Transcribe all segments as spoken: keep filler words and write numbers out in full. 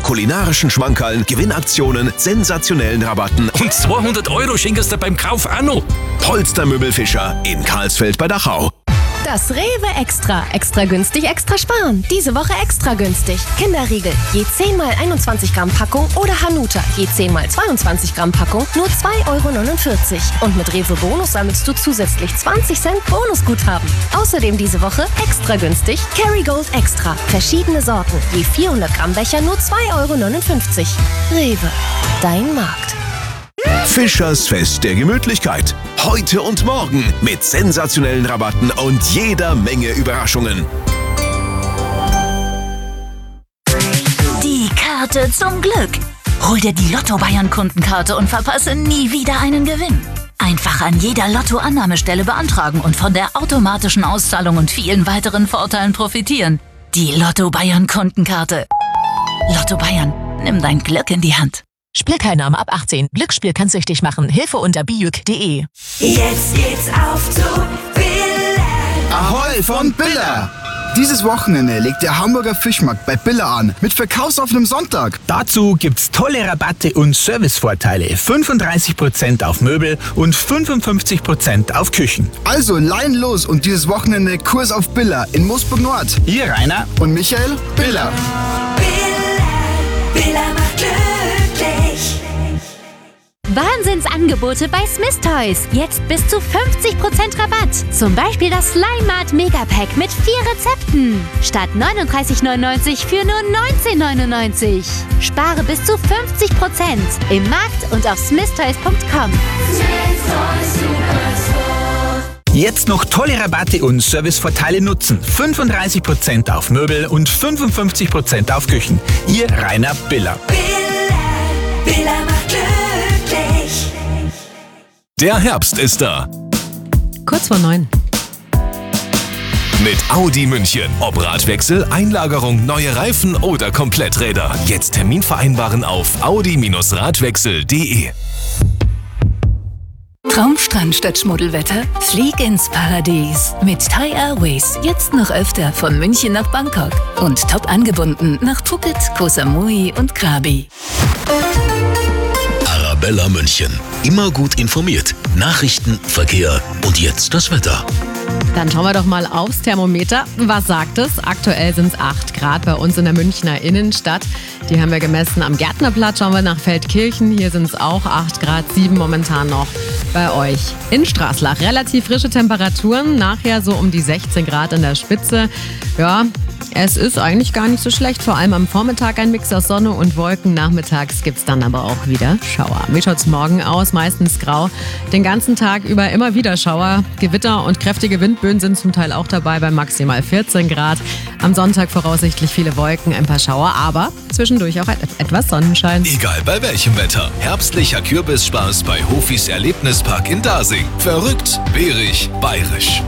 kulinarischen Schmankerln, Gewinnaktionen, sensationellen Rabatten Und zweihundert Euro schenkst du beim Kauf auch noch. Polstermöbel Fischer in Karlsfeld bei Dachau. Das Rewe Extra. Extra günstig, extra sparen. Diese Woche extra günstig. Kinderriegel. Je zehn mal einundzwanzig Gramm Packung oder Hanuta. Je zehn mal zweiundzwanzig Gramm Packung. Nur zwei Euro neunundvierzig. Und mit Rewe Bonus sammelst du zusätzlich zwanzig Cent Bonusguthaben. Außerdem diese Woche extra günstig Kerrygold Extra. Verschiedene Sorten. Je vierhundert Gramm Becher nur zwei Euro neunundfünfzig. Rewe. Dein Markt. Fischers Fest der Gemütlichkeit. Heute und morgen mit sensationellen Rabatten und jeder Menge Überraschungen. Die Karte zum Glück. Hol dir die Lotto Bayern Kundenkarte und verpasse nie wieder einen Gewinn. Einfach an jeder Lotto-Annahmestelle beantragen und von der automatischen Auszahlung und vielen weiteren Vorteilen profitieren. Die Lotto Bayern Kundenkarte. Lotto Bayern, nimm dein Glück in die Hand. Spielteilnahme ab achtzehn. Glücksspiel kann süchtig machen. Hilfe unter bijuk punkt de. Jetzt geht's auf zu Billa. Ahoi von Billa! Dieses Wochenende legt der Hamburger Fischmarkt bei Billa an mit verkaufsoffenem Sonntag. Dazu gibt's tolle Rabatte und Servicevorteile. fünfunddreißig Prozent auf Möbel und fünfundfünfzig Prozent auf Küchen. Also Lein los und dieses Wochenende Kurs auf Billa in Moosburg Nord. Hier Rainer Und Michael, Billa. Billa, Billa macht glücklich. Wahnsinnsangebote bei Smith Toys. Jetzt bis zu fünfzig Prozent Rabatt. Zum Beispiel das Slime Mart Megapack mit vier Rezepten. Statt neununddreißig neunundneunzig für nur neunzehn neunundneunzig. Spare bis zu fünfzig Prozent im Markt und auf smith toys punkt com. Jetzt noch tolle Rabatte und Servicevorteile nutzen. fünfunddreißig Prozent auf Möbel und fünfundfünfzig Prozent auf Küchen. Ihr Rainer Biller. Billa, Billa macht glücklich. Der Herbst ist da. Kurz vor neun. Mit Audi München. Ob Radwechsel, Einlagerung, neue Reifen oder Kompletträder. Jetzt Termin vereinbaren auf audi Radwechsel punkt de. Traumstrand statt Schmuddelwetter? Flieg ins Paradies. Mit Thai Airways jetzt noch öfter von München nach Bangkok. Und top angebunden nach Phuket, Koh Samui und Krabi. Arabella München. Immer gut informiert. Nachrichten, Verkehr und jetzt das Wetter. Dann schauen wir doch mal aufs Thermometer. Was sagt es? Aktuell sind es acht Grad bei uns in der Münchner Innenstadt. Die haben wir gemessen am Gärtnerplatz. Schauen wir nach Feldkirchen. Hier sind es auch acht Grad, sieben momentan noch bei euch. In Straßlach relativ frische Temperaturen. Nachher so um die sechzehn Grad in der Spitze. Ja, es ist eigentlich gar nicht so schlecht. Vor allem am Vormittag ein Mix aus Sonne und Wolken. Nachmittags gibt es dann aber auch wieder Schauer. Wie schaut es morgen aus? Meistens grau. Den ganzen Tag über immer wieder Schauer. Gewitter und kräftige Windböen sind zum Teil auch dabei bei maximal vierzehn Grad. Am Sonntag voraussichtlich viele Wolken, ein paar Schauer, aber zwischendurch auch etwas Sonnenschein. Egal bei welchem Wetter. Herbstlicher Kürbisspaß bei Hofis Erlebnispark in Dasing. Verrückt, bärig, bayerisch.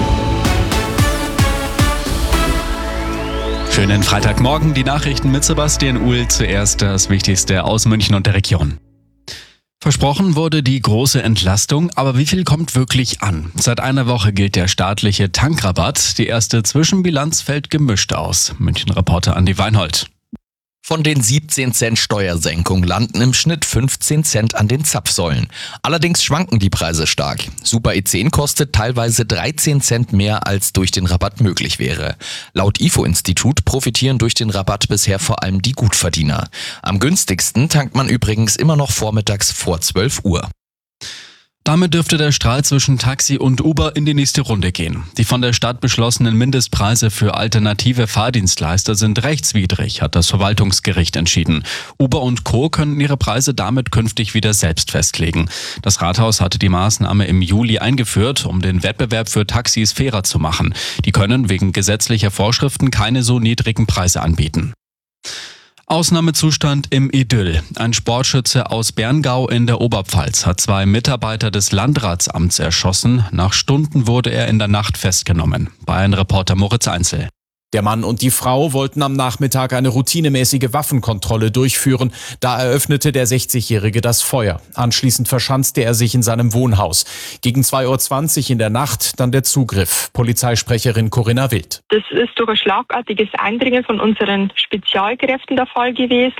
Schönen Freitagmorgen, die Nachrichten mit Sebastian Uhl. Zuerst das Wichtigste aus München und der Region. Versprochen wurde die große Entlastung, aber wie viel kommt wirklich an? Seit einer Woche gilt der staatliche Tankrabatt. Die erste Zwischenbilanz fällt gemischt aus. München-Reporter Andi Weinhold. Von den siebzehn Cent Steuersenkung landen im Schnitt fünfzehn Cent an den Zapfsäulen. Allerdings schwanken die Preise stark. Super E zehn kostet teilweise dreizehn Cent mehr, als durch den Rabatt möglich wäre. Laut I F O-Institut profitieren durch den Rabatt bisher vor allem die Gutverdiener. Am günstigsten tankt man übrigens immer noch vormittags vor zwölf Uhr. Damit dürfte der Streit zwischen Taxi und Uber in die nächste Runde gehen. Die von der Stadt beschlossenen Mindestpreise für alternative Fahrdienstleister sind rechtswidrig, hat das Verwaltungsgericht entschieden. Uber und Co. können ihre Preise damit künftig wieder selbst festlegen. Das Rathaus hatte die Maßnahme im Juli eingeführt, um den Wettbewerb für Taxis fairer zu machen. Die können wegen gesetzlicher Vorschriften keine so niedrigen Preise anbieten. Ausnahmezustand im Idyll. Ein Sportschütze aus Berngau in der Oberpfalz hat zwei Mitarbeiter des Landratsamts erschossen. Nach Stunden wurde er in der Nacht festgenommen. Bayern-Reporter Moritz Einzel. Der Mann und die Frau wollten am Nachmittag eine routinemäßige Waffenkontrolle durchführen. Da eröffnete der sechzigjährige das Feuer. Anschließend verschanzte er sich in seinem Wohnhaus. Gegen zwei Uhr zwanzig in der Nacht dann der Zugriff. Polizeisprecherin Corinna Wild. Das ist durch ein schlagartiges Eindringen von unseren Spezialkräften der Fall gewesen.